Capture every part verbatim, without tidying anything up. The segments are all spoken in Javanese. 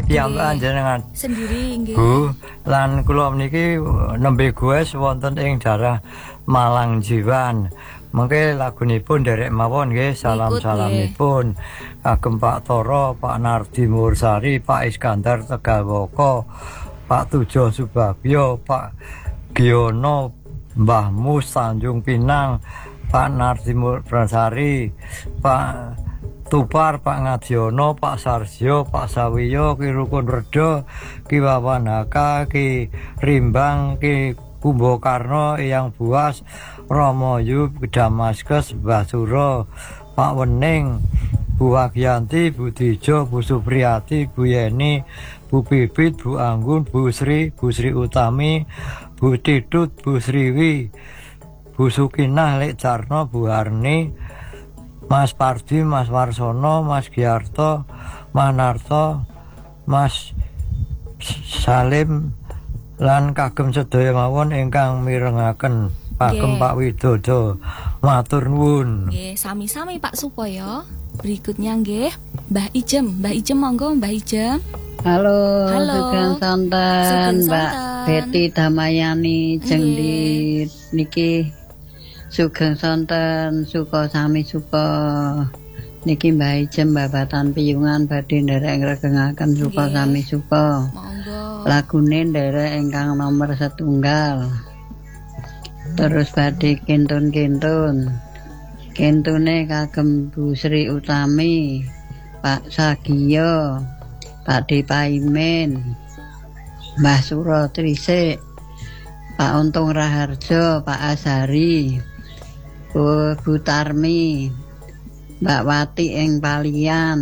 piyambakan jenengan sendiri nggih. Bu, lan kula niki nembe goes wonten ing daerah Malang Jiwan. Mengke lagunipun derek mawon nggih, salam-salamipun kagem Pak Toro, Pak Nardi Mursari, Pak Iskandar Tegawoko, Pak Tujo Subagyo, Pak Giono, Mbah Mus Tanjung Pinang, Pak Nardi Mursari, Pak Tupar, Pak Ngadiono, Pak Sarsio, Pak Sawiyo, Ki Rukun Redo, Ki Wawanaka, Ki Rimbang, Ki Kumbokarno, Eyang Buas, Romo Yub, Damaskes, Mbah Suro, Pak Wening, Bu Wagyanti, Bu Dijo, Bu Supriyati, Bu Yeni, Bu Bibit, Bu Anggun, Bu Sri, Bu Sri Utami, Bu Tidut, Bu Sriwi, Bu Sukinah, Lek Carno, Bu Harni, Mas Pardi, Mas Warsono, Mas Giarto, Mas Narto, Mas Salim, lan kagem sedaya mawon ingkang mirengaken kagem Pak Widodo. Matur nuwun. Nggih, sami-sami Pak Supoyo. Berikutnya nggih, Mbah Ijem. Mbah Ijem monggo Mbah Ijem. Halo, Halo. Sugeng Sonten, Mbak Betty Damayani jeng di niki Sugeng Sonten, suka sami suka niki Mbah Ijem babatan piyungan badhe nderek ngregengaken suka sami suka. Monggo. Lagune nderek ingkang nomor setunggal. Terus badhe kentun-kentun. Kentune kagem Bu Sri Utami, Pak Sagiyo, Pak Depaimin, Mbah Suro Trisik, Pak Untung Raharjo, Pak Azhari, Bu, Bu Tarmi, Mbak Wati ing Palian,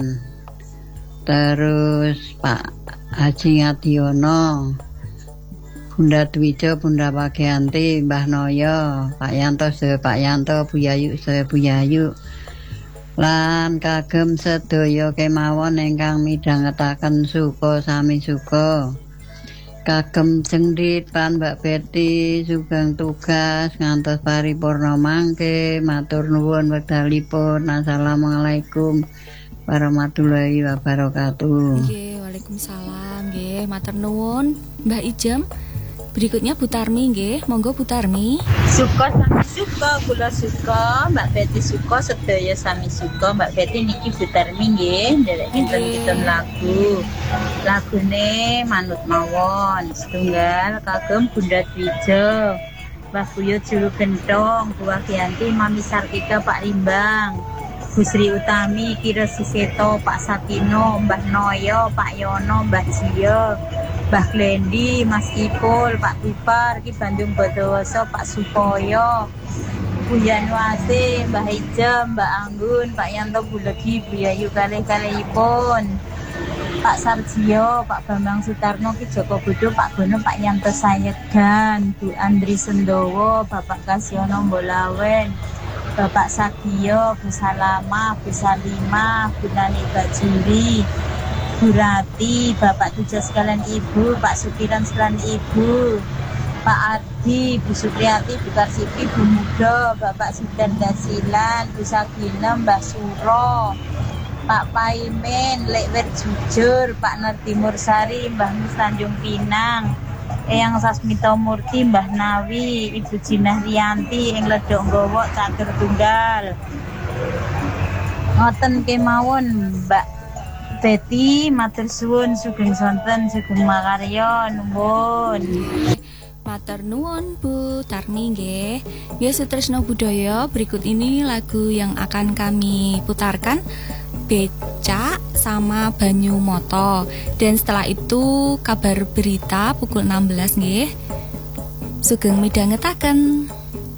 terus Pak Haji Ngadiono, Bunda Dwijo, Bunda Wagyanti, Mbah Noyo, Pak Yanto se Pak Yanto, Bu Yayu se Bu Yayu, lan kagem sedaya kemawon ingkang midhangetaken suka sami suka. Kagem Jengdit Pan Mbak Betty sugeng tugas ngantos paripurna mangke, matur nuwun wekdalipun. Assalamualaikum warahmatullahi wabarakatuh. Nggih, Waalaikumsalam nggih, matur nuwun Mbah Ijem. Berikutnya Bu Tarmi nggih, monggo Bu Tarmi. Suka sami suka, kula suka, Mbak Betty suka, sedaya sami suka. Mbak Betty niki Bu Tarmi nggih, nderek kinten-kinten lagu. Lagune manut mawon, setunggal kagem Bunda Dwijo, Mbah Buyo Juru Gentong, Bu Wagyanti, Mami Sartika, Pak Rimbang, Bu Sri Utami, Kiro Siseto, Pak Sakino, Mbah Noyo, Pak Yono, Mbah Jiyo, Mbah Glendi, Mas Ipul, Pak Tupar, Ki Bandung Bodowoso, Pak Supoyo, Bu Yanwase, Mbah Ijem, Mbak Anggun, Pak Yanto Bulegi, Bu Yayu kalih-kalihipun, Pak Sarjio, Pak Bambang Sutarno, Ki Joko Bodo, Pak Gono, Pak Yanto Sayegan, Bu Andri Sendowo, Bapak Kasyono Mbolawen, Bapak Sagio, Bu Salama, Bu Salima, Bu Nani Bajuri, Bu Rati, Bapak Tujuh sekalian Ibu, Pak Sukiran sekalian Ibu, Pak Ardi, Bu Supriyati, Bu Karsipi, Bu Mudo, Bapak Sudan Dasilan, Bu Sagina, Mbah Suro, Pak Paimin, Lekwer Jujur, Pak Nardi Mursari, Mbah Mus Tanjung Pinang, Eyang Sasmito Murti, Mbah Nawi, Ibu Jinah Rianti, ing Ledok Nggowo Catur Tunggal. Ngoten kemawon Mbak Betty, matur suwun, sugeng sonten, sugeng makarya, nuwun. Matur nuwun Bu Tarmi nggih. Nggih, Sutresno Budaya, berikut ini lagu yang akan kami putarkan, Becak sama Banyu Moto. Dan setelah itu kabar berita pukul enam belas nggih. Sugeng midhangetaken.